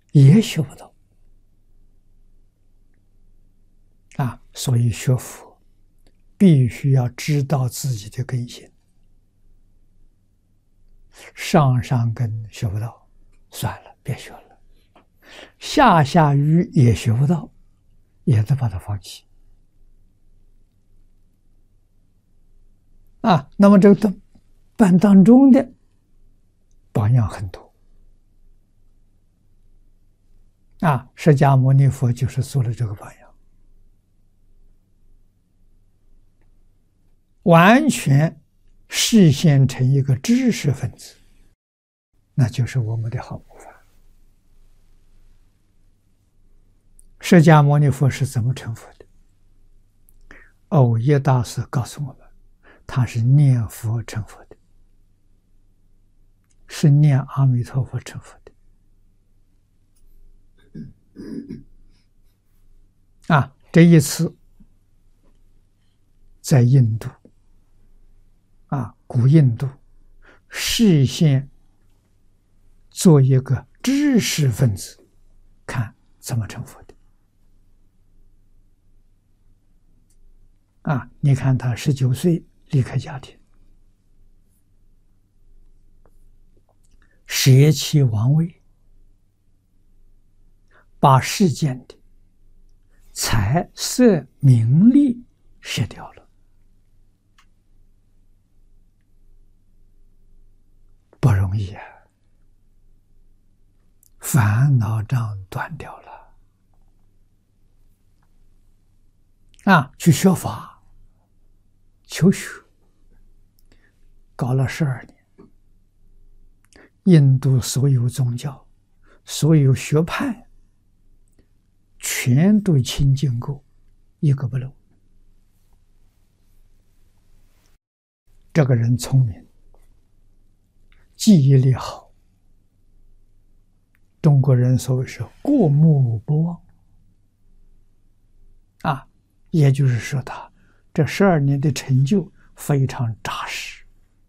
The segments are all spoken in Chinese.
也学不到啊。所以学佛必须要知道自己的根性，上上根学不到，算了，别学了；下下愚也学不到，也得把它放弃啊。那么这个班当中的榜样很多啊，释迦牟尼佛就是做了这个榜样，完全实现成一个知识分子，那就是我们的好模范。释迦牟尼佛是怎么成佛的？藕益大师告诉我们，他是念佛成佛的，是念阿弥陀佛成佛的。啊，这一次在印度啊，古印度实现做一个知识分子，看怎么成佛的啊！你看他19岁离开家庭，舍弃王位，把世间的财色名利舍掉了，不容易啊！烦恼障断掉了啊！去学法，求学，搞了12年。印度所有宗教、所有学派，全都清净过，一个不漏。这个人聪明，记忆力好。中国人所谓是过目不忘啊，也就是说他这12年的成就非常扎实，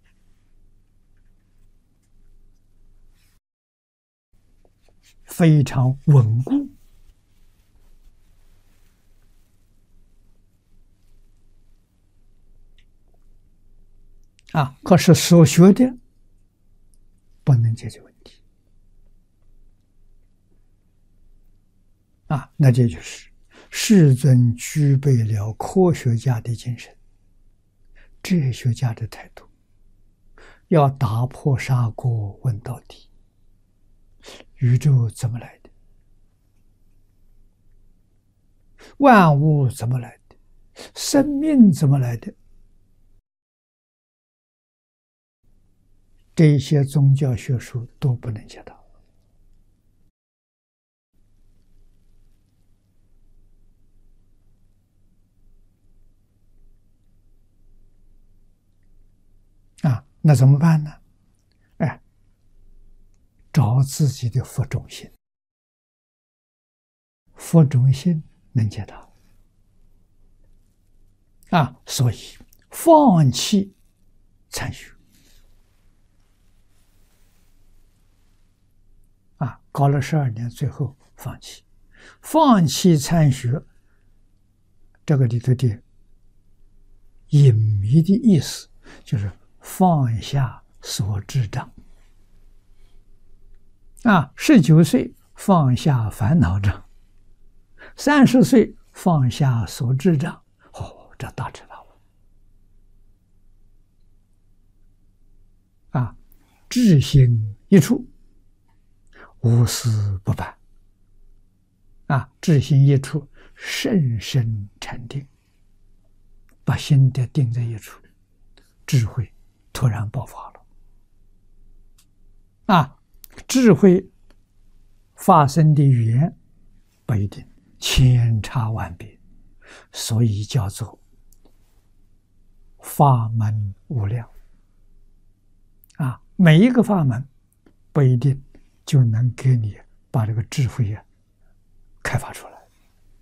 非常稳固啊。可是所学的不能解决问题啊，那这就是世尊具备了科学家的精神、哲学家的态度，要打破砂锅问到底：宇宙怎么来的？万物怎么来的？生命怎么来的？这些宗教学说都不能解答啊，那怎么办呢？哎，找自己的佛种心，佛种心能解答啊，所以放弃参学啊，搞了12年，最后放弃。放弃参学，这个里头的隐秘的意思就是放下所知障啊。19岁放下烦恼障，30岁放下所知障，哦，这大彻大悟啊！志心一处，无私不办啊！志心一处，深深禅定，把心得定在一处，智慧突然爆发了啊！智慧发生的语言不一定千差万别，所以叫做法门无量啊！每一个法门不一定就能给你把这个智慧开发出来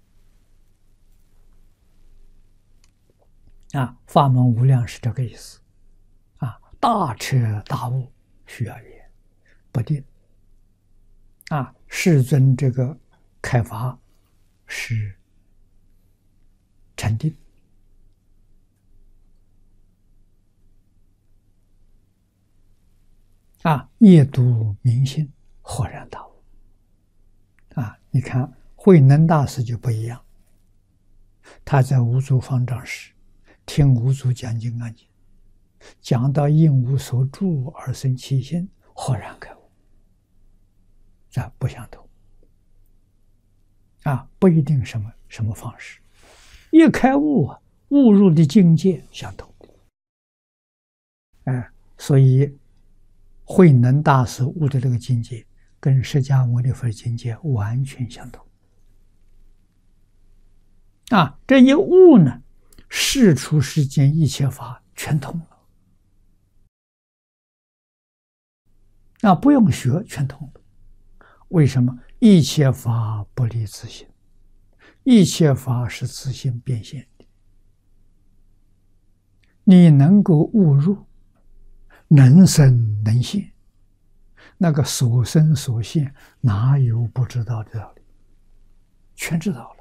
啊！法门无量是这个意思啊！大彻大悟需要言不定啊！ 世尊这个开发是禅定夜读明心，豁然大悟你看慧能大师就不一样，他在五祖方丈时听五祖讲经安经，讲到应无所住而生其心，豁然开悟，不相同不一定什么方式，一开悟悟入的境界相同所以慧能大师悟的这个境界跟释迦牟尼佛的境界完全相同这一悟呢，世出世间一切法全通了不用学全通了。为什么？一切法不离自性，一切法是自性变现的，你能够悟入，能生能现，那个所生所现哪有不知道的道理？全知道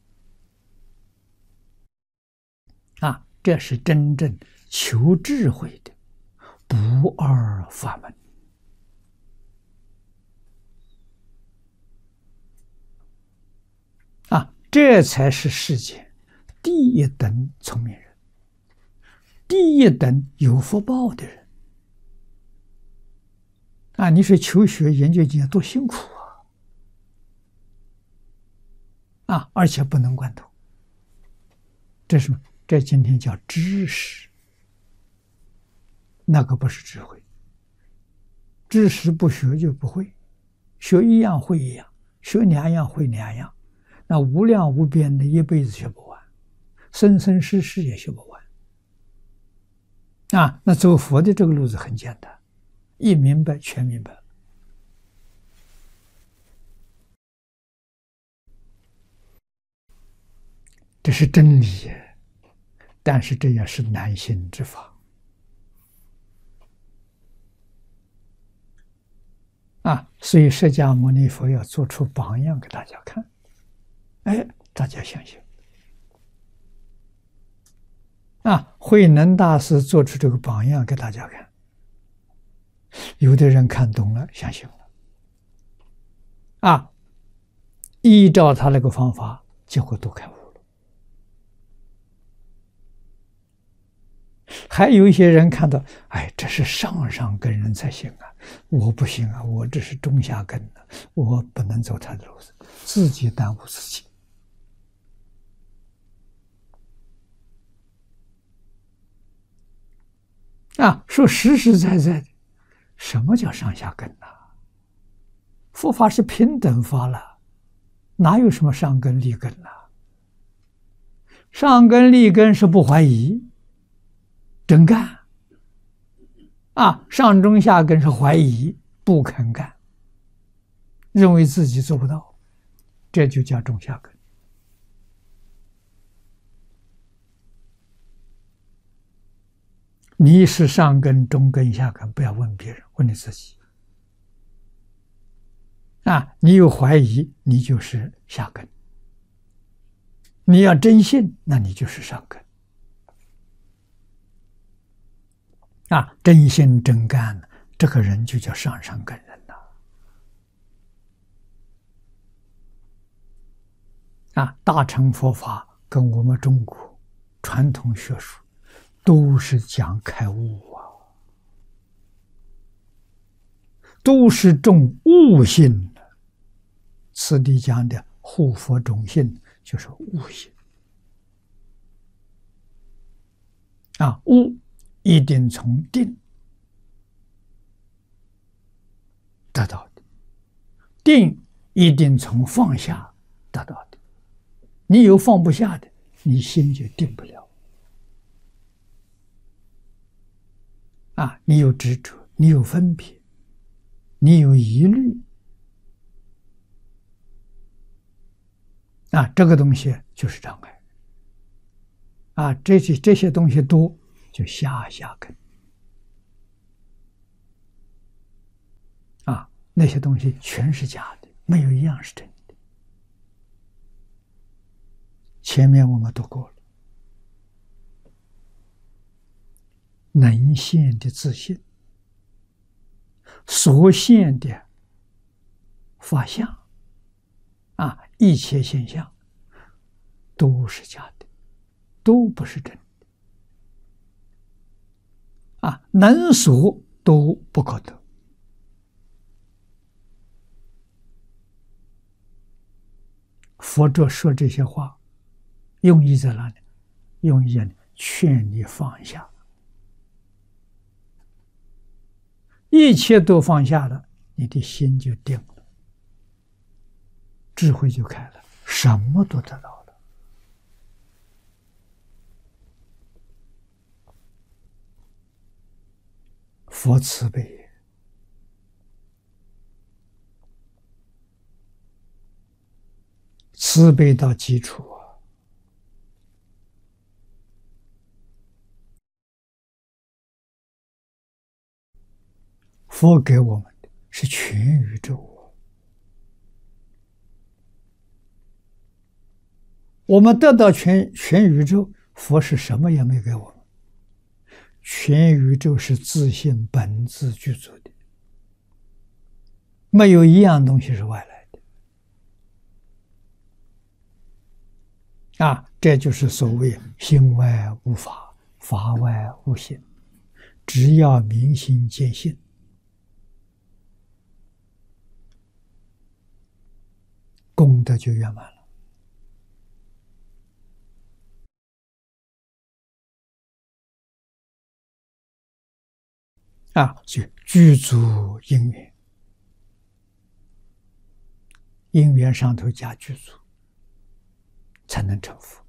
了这是真正求智慧的不二法门这才是世间第一等聪明人，第一等有福报的人你说求学研究经验多辛苦而且不能贯通，这是什么？这今天叫知识，那个不是智慧。知识不学就不会，学一样会一样，学两样会两样，那无量无边的一辈子学不完，生生世世也学不完那走佛的这个路子很简单，一明白全明白。这是真理，但是这也是难行之法所以释迦牟尼佛要做出榜样给大家看，大家相信慧能大师做出这个榜样给大家看，有的人看懂了，相信了依照他那个方法，结果都开悟了。还有一些人看到，这是上根人才行我不行我这是中下根的，我不能走他的路子，自己耽误自己说实实在在的，什么叫上下根佛法是平等法了，哪有什么上根立根上根立根是不怀疑真干上中下根是怀疑不肯干，认为自己做不到，这就叫中下根。你是上根中根下根，不要问别人，问你自己你有怀疑，你就是下根；你要真信，那你就是上根真心真干，这个人就叫上根人大乘佛法跟我们中国传统学术都是讲开悟都是重悟性的。此地讲的护佛种性就是悟性悟一定从定得到的，定一定从放下得到的。你有放不下的，你心就定不了你有执着，你有分别，你有疑虑这个东西就是障碍这些东西多，就下根那些东西全是假的， 没有一样是真的。前面我们读过了，能现的自信，所现的法相一切现象都是假的，都不是真的能所都不可得。佛陀说这些话，用意在哪里？用意劝你放下，一切都放下了，你的心就定了，智慧就开了，什么都得到了。佛慈悲，慈悲到基础佛给我们的是全宇宙我们得到全宇宙，佛是什么也没给我们，全宇宙是自性本自具足的，没有一样东西是外来的这就是所谓心外无法，法外无心，只要明心见性，功德就圆满了所以具足因缘，因缘上头加具足，才能成佛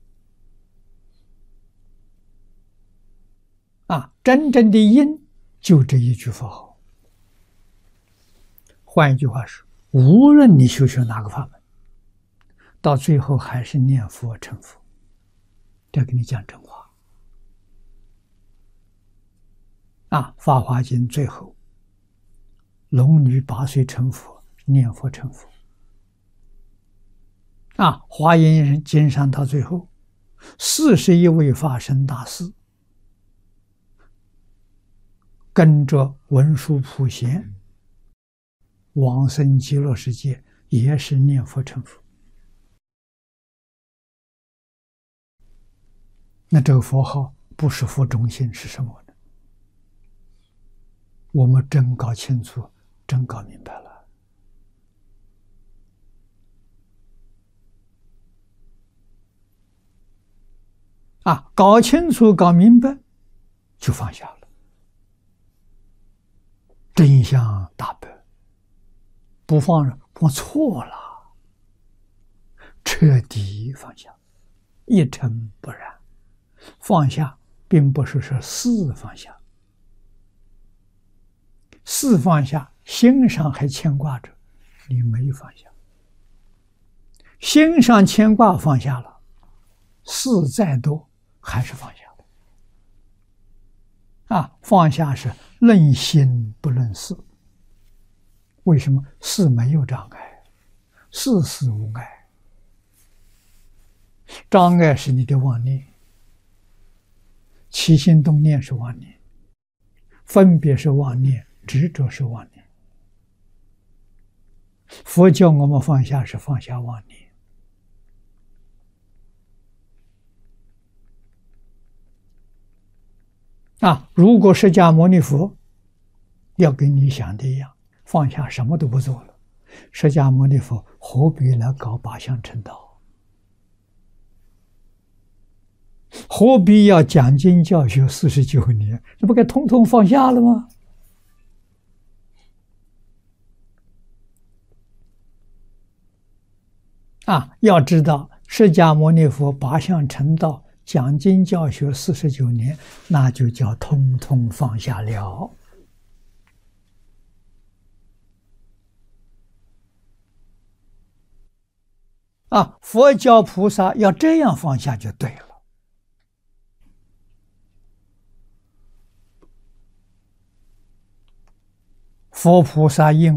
真正的因就这一句佛号。换一句话说，无论你修学哪个法门，到最后还是念佛成佛。这跟你讲真话法华经最后龙女8岁成佛，念佛成佛华严经上到最后41位法身大士跟着文殊普贤往生极乐世界，也是念佛成佛。那这个佛号不是佛中心是什么呢？我们真搞清楚，真搞明白了搞清楚搞明白就放下了，真相大白，不放错了，彻底放下，一尘不染。放下并不是说事放下，事放下心上还牵挂着，你没放下，心上牵挂放下了，事再多还是放下放下是论心不论事。为什么？事没有障碍，事事无碍，障碍是你的妄念，起心动念是妄念，分别是妄念，执着是妄念。佛教我们放下是放下妄念如果释迦牟尼佛要跟你想的一样，放下什么都不做了，释迦牟尼佛何必来搞8相成道？何必要讲经教学49年？这不该统统放下了吗？要知道释迦牟尼佛8相成道讲经教学49年，那就叫通通放下了佛教菩萨要这样放下就对了。佛菩萨应